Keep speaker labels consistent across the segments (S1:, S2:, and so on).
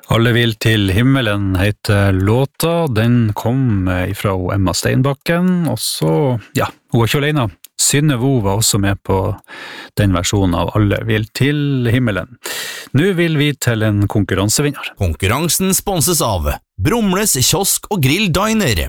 S1: Alle vil til himmelen heter låta, den kom fra Emma Steinbakken, og så, hun var ikke alene. Synne Vo var også med på den versjonen av Alle vil til himmelen. Nå vil vi til en konkurransevinner.
S2: Konkurransen sponses av Brumles kiosk og grill diner.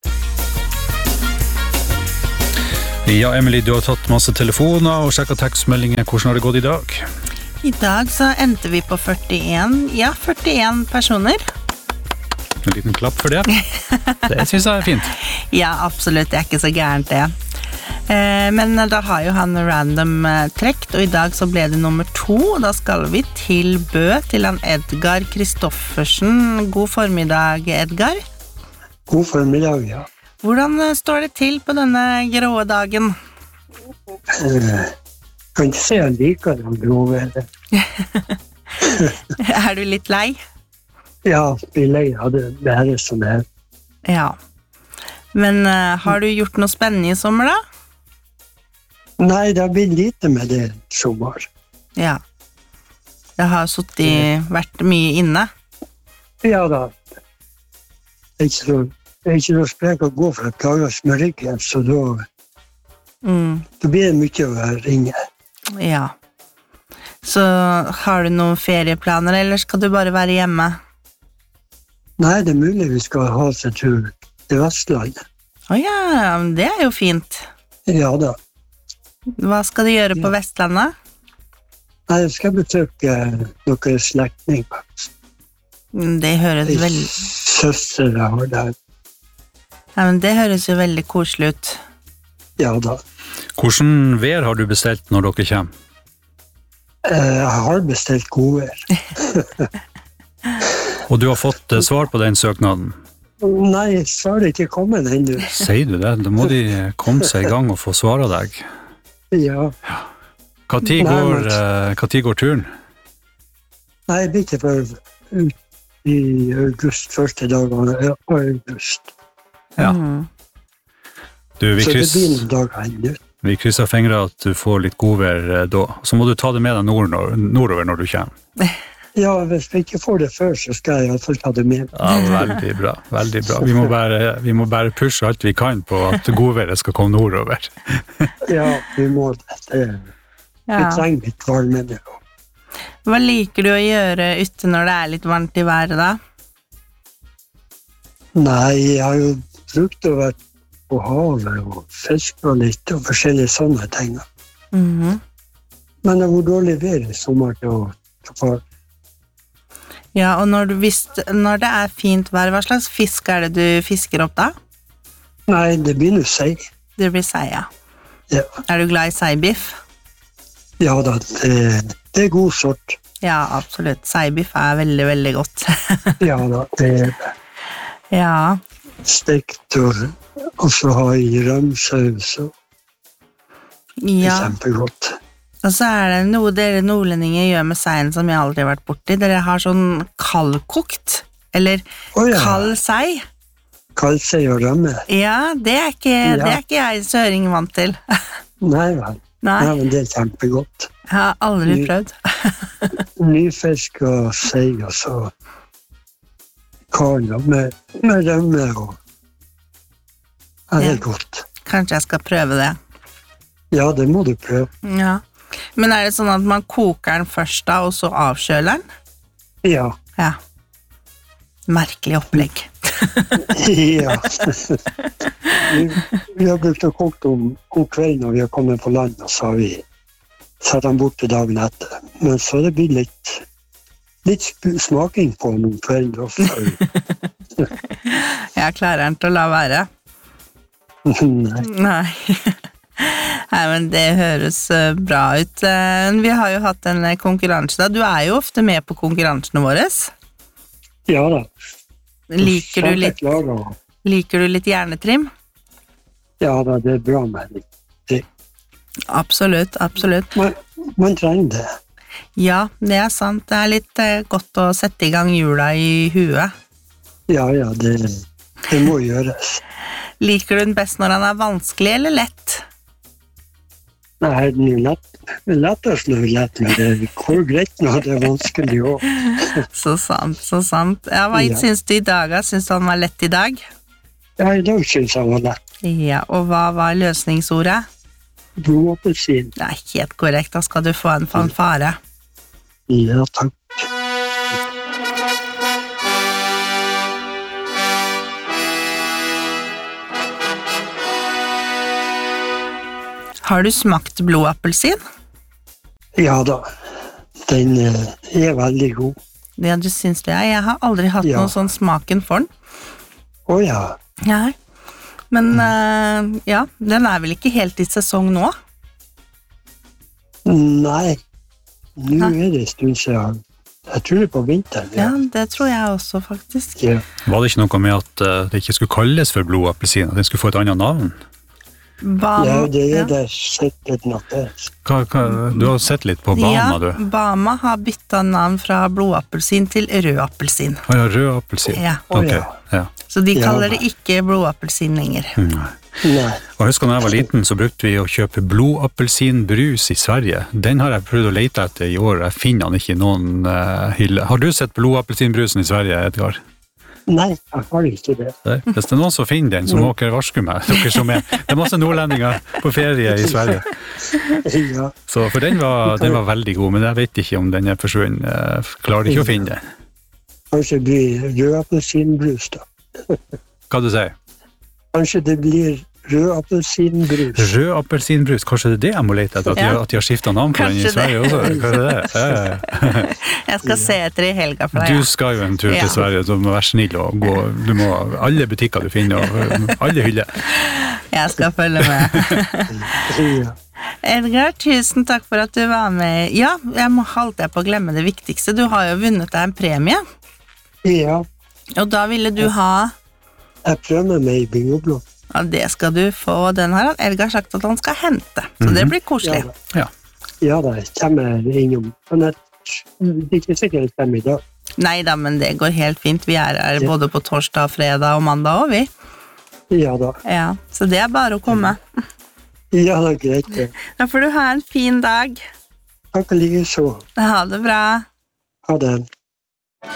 S1: Ja, Emily, du har tatt masse telefoner og sjekket tekstmeldinger. Hvordan har det gått i dag?
S3: I dag så endte vi på 41 personer.
S1: En liten klapp for det. Det synes jeg er fint.
S3: Ja, absolutt, det er ikke så gærent det. Men da har jo han random trekt, og i dag så ble det nummer 2. Da skal vi til Bø, til han Edgar Kristoffersen. God formiddag, Edgar.
S4: God formiddag, ja.
S3: Hvordan står det til på denne grå dagen?
S4: Kan ikke se jeg liker den grove.
S3: Er du litt lei?
S4: Ja, blir lei av det været som er.
S3: Ja. Men har du gjort noe spennende i sommer da?
S4: Nei, det har blitt lite med det sommer.
S3: Ja. Det har vært mye inne.
S4: Ja da. Det er ikke noe sprek å gå for å klare å smøre ryggen, så da blir det mye å ringe.
S3: Ja. Så har du noen ferieplaner, eller skal du bare være hjemme?
S4: Nei, det er mulig vi skal ha oss en tur til Vestlandet.
S3: Ja, det er jo fint.
S4: Ja da.
S3: Hva skal du gjøre på Vestlandet?
S4: Nei, jeg skal besøke noen slektninger.
S3: Det høres veldig...
S4: Søster har der.
S3: Ja, men det høres jo veldig koselig ut.
S4: Ja da.
S1: Hvordan vær har du bestilt når dere kommer?
S4: Jeg har bestilt godvær.
S1: Og du har fått svar på den søknaden?
S4: Nei, så har det ikke kommet ennå.
S1: Sier du det? Da må de komme seg i gang og få svare deg.
S4: Ja.
S1: Hva tid går turen?
S4: Nei, jeg blir ikke for ut i august, første dagen av august.
S1: Ja. Du,
S4: så det blir noen dager ennå.
S1: Vi krysser fingre at du får litt godvær da. Så må du ta det med deg nordover når du kommer.
S4: Ja, hvis vi ikke får det før, så skal jeg i hvert fall ta det med.
S1: Ja, veldig bra, veldig bra. Vi må bare pushe alt vi kan på at godværet skal komme nordover.
S4: Ja, vi må det. Vi trenger litt varme nå.
S3: Hva liker du å gjøre ute når det er litt varmt i været da?
S4: Nei, jeg har jo brukt å være på havet og fiske litt og forskjellige sånne ting. Men det var dårlig vær i sommer til å ta far.
S3: Ja, og når det er fint vær, hva slags fisk er det du fisker opp da?
S4: Nei, det blir noe sei.
S3: Det blir sei, ja. Er du glad i seibiff?
S4: Ja da, det er god sort.
S3: Ja, absolutt. Seibiff er veldig, veldig godt.
S4: Ja da, det er det.
S3: Ja.
S4: Stekt og så ha i rømsaus og det er kjempegodt.
S3: Og så er det noe dere nordlendinger gjør med seien som jeg aldri har vært borti. Dere har sånn kaldkokt, eller kald sei.
S4: Kald sei og rømme.
S3: Ja, det er ikke jeg søring vant til.
S4: Nei vel. Nei, men det er kjempegodt.
S3: Jeg har aldri prøvd.
S4: Nyfisk og sei og så kald med rømme og det er godt.
S3: Kanskje jeg skal prøve det.
S4: Ja, det må du prøve.
S3: Ja. Men er det sånn at man koker den først da, og så avkjøler den?
S4: Ja.
S3: Ja. Merkelig opplegg.
S4: Ja. Vi har brukt å koke om kvelden når vi har kommet på land, og så har vi satt den bort til dagen etter. Men så det blir litt smaking på noen kvelden også.
S3: Jeg klarer den til å la være. Nei. Nei, men det høres bra ut. Vi har jo hatt en konkurranse da. Du er jo ofte med på konkurransene våre.
S4: Ja da.
S3: Liker du litt hjernetrim?
S4: Ja da, det er bra med litt.
S3: Absolutt, absolutt.
S4: Man trenger det.
S3: Ja, det er sant. Det er litt godt å sette i gang hjula i huet.
S4: Ja, det må gjøres.
S3: Liker du den best når den er vanskelig eller lett?
S4: Nei, den er lett. Det er lettest når det er lett, men det går greit når det er vanskelig også.
S3: Så sant, så sant. Ja, hva syns du i dag? Syns du han var lett i dag?
S4: Ja, i dag synes jeg var lett.
S3: Ja, og hva var løsningsordet?
S4: Blodappelsin.
S3: Det er helt korrekt, da skal du få en fanfare.
S4: Ja, takk.
S3: Har du smakt blodappelsin?
S4: Ja da, den er veldig god.
S3: Ja, du syns det? Jeg har aldri hatt noen sånn smaken for den.
S4: Åja.
S3: Nei. Men ja, den er vel ikke helt i sesong nå?
S4: Nei, nå er det en stund siden. Jeg tror det er på vinteren.
S3: Ja, det tror jeg også faktisk.
S4: Ja.
S1: Var det ikke noe med at det ikke skulle kalles for blodappelsin, at den skulle få et annet navn?
S4: Ja, det er det sikkert nok det.
S1: Du har sett litt på Bama, du?
S3: Ja, Bama har byttet navn fra blodappelsin til rødappelsin.
S1: Ja, rødappelsin.
S3: Ja.
S1: Ok, ja.
S3: Så de kaller det ikke blodappelsin lenger.
S4: Nei.
S1: Og jeg husker når jeg var liten, så brukte vi å kjøpe blodappelsinbrus i Sverige. Den har jeg prøvd å lete etter i år, jeg finner den ikke i noen hylle. Har du sett blodappelsinbrusen i Sverige, Edgar?
S4: Nei, jeg har ikke det.
S1: Hvis det er noen som finner den, så må dere varske meg. Dere som er. Det er masse nordlendinger på ferie i Sverige.
S4: Ja.
S1: Så for den var veldig god, men jeg vet ikke om den er forsvunnet. Jeg klarer ikke å finne den.
S4: Kanskje det blir rødappelsinbrus da.
S1: Hva du sier?
S4: Kanskje det blir rødappelsinbrus.
S1: Rødappelsinbrus, kanskje det er det jeg må lete etter, at de har skiftet navn på den i Sverige også? Kanskje det?
S3: Jeg skal se etter i helga for deg.
S1: Du skal jo en tur til Sverige, så du må være snill og gå. Du må alle butikker du finner, og alle hyller.
S3: Jeg skal følge med. Edgar, tusen takk for at du var med. Ja, jeg holdt deg på å glemme det viktigste. Du har jo vunnet deg en premie.
S4: Ja.
S3: Og da ville du ha...
S4: Jeg prøver meg i bingoblå.
S3: Ja, det skal du få. Den har Edgar sagt at han skal hente. Så det blir koselig.
S1: Ja,
S4: da, jeg kommer innom. Men det er ikke sikkert jeg kommer i dag.
S3: Neida, men det går helt fint. Vi er her både på torsdag, fredag og mandag også, vi.
S4: Ja da.
S3: Ja, så det er bare å komme.
S4: Ja, det er greit det.
S3: Da får du ha en fin dag.
S4: Takk like så.
S3: Ha det bra.
S4: Ha det.